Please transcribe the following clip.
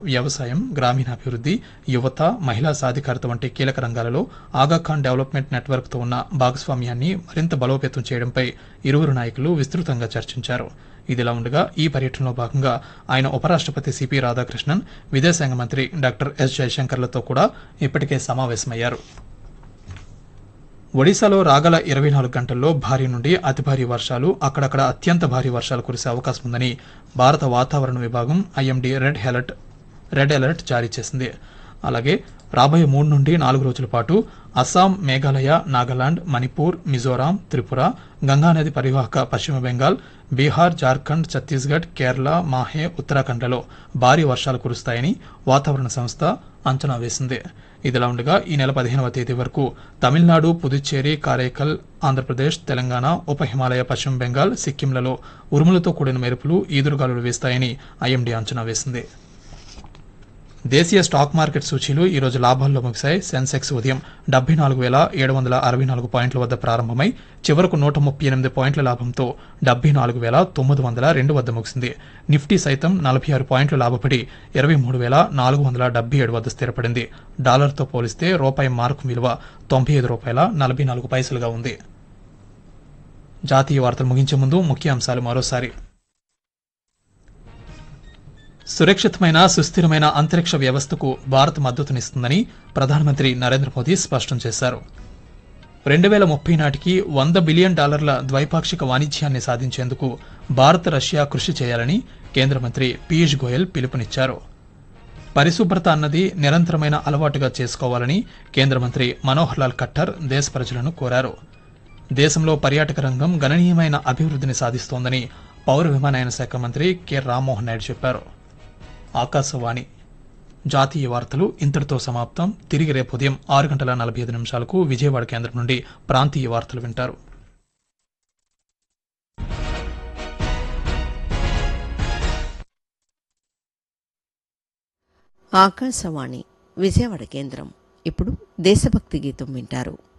వ్యవసాయం, గ్రామీణాభివృద్ధి, యువత, మహిళా సాధికారత వంటి కీలక రంగాలలో ఆగాఖాన్ డెవలప్మెంట్ నెట్వర్క్తో ఉన్న భాగస్వామ్యాన్ని మరింత బలోపేతం చేయడంపై ఇరువురు నాయకులు విస్తృతంగా చర్చించారు. ఇదిలా ఉండగా ఈ పర్యటనలో భాగంగా ఆయన ఉపరాష్ట్రపతి సిపి రాధాకృష్ణన్, విదేశాంగ మంత్రి డాక్టర్ ఎస్ జయశంకర్లతో కూడా ఇప్పటికే సమావేశమయ్యారు. ఒడిశాలో రాగల 24 గంటల్లో భారీ నుండి అతి భారీ వర్షాలు, అక్కడక్కడ అత్యంత భారీ వర్షాలు కురిసే అవకాశం ఉందని భారత వాతావరణ విభాగం ఐఎండీ రెడ్ అలర్ట్ జారీ చేసింది. అలాగే రాబోయే 3 నుండి 4 రోజుల పాటు అస్సాం, మేఘాలయ, నాగాలాండ్, మణిపూర్, మిజోరాం, త్రిపుర, గంగానది పరివాహక పశ్చిమ బెంగాల్, బీహార్, జార్ఖండ్, ఛత్తీస్గఢ్, కేరళ, మాహే, ఉత్తరాఖండ్లలో భారీ వర్షాలు కురుస్తాయని వాతావరణ సంస్థ అంచనా వేసింది. ఇదిలా ఉండగా ఈ నెల 15వ తేదీ వరకు తమిళనాడు, పుదుచ్చేరి, కారైకల్, ఆంధ్రప్రదేశ్, తెలంగాణ, ఉప హిమాలయ, పశ్చిమ బెంగాల్, సిక్కింలలో ఉరుములతో కూడిన మెరుపులు, ఈదురుగాలులు వీస్తాయని ఐఎండీ అంచనా వేసింది. దేశీయ స్టాక్ మార్కెట్ సూచీలు ఈరోజు లాభాల్లో ముగిశాయి. సెన్సెక్స్ ఉదయం 74,764 పాయింట్ల వద్ద ప్రారంభమై చివరకు 138 పాయింట్ల లాభంతో 74,902 వద్ద ముగిసింది. నిఫ్టీ సైతం 46 పాయింట్లు లాభపడి 23,477 వద్ద స్థిరపడింది. డాలర్తో పోలిస్తే రూపాయి మార్కు విలువ ₹95.44గా ఉంది. జాతీయ వార్తలు ముగించే ముందు ముఖ్య అంశాలు మరోసారి. సురక్షితమైన, సుస్థిరమైన అంతరిక్ష వ్యవస్థకు భారత్ మద్దతునిస్తుందని ప్రధానమంత్రి నరేంద్ర మోదీ స్పష్టం చేశారు. 2030 నాటికి $100 బిలియన్ ద్వైపాక్షిక వాణిజ్యాన్ని సాధించేందుకు భారత్, రష్యా కృషి చేయాలని కేంద్ర మంత్రి పీయూష్ గోయల్ పిలుపునిచ్చారు. పరిశుభ్రత అన్నది నిరంతరమైన అలవాటుగా చేసుకోవాలని కేంద్ర మంత్రి మనోహర్ లాల్ ఖట్టర్ దేశ ప్రజలను కోరారు. దేశంలో పర్యాటక రంగం గణనీయమైన అభివృద్ధిని సాధిస్తోందని పౌర విమానయాన శాఖ మంత్రి కె రామ్మోహన్ నాయుడు చెప్పారు. ఆకాశవాణి జాతీయ వార్తలు ఇంతటితో సమాప్తం. తిరిగి రేపు ఉదయం 6:45 విజయవాడ కేంద్రం నుండి ప్రాంతీయ వార్తలు వింటారు. ఆకాశవాణి విజయవాడ కేంద్రం. ఇప్పుడు దేశభక్తి గీతం వింటారు.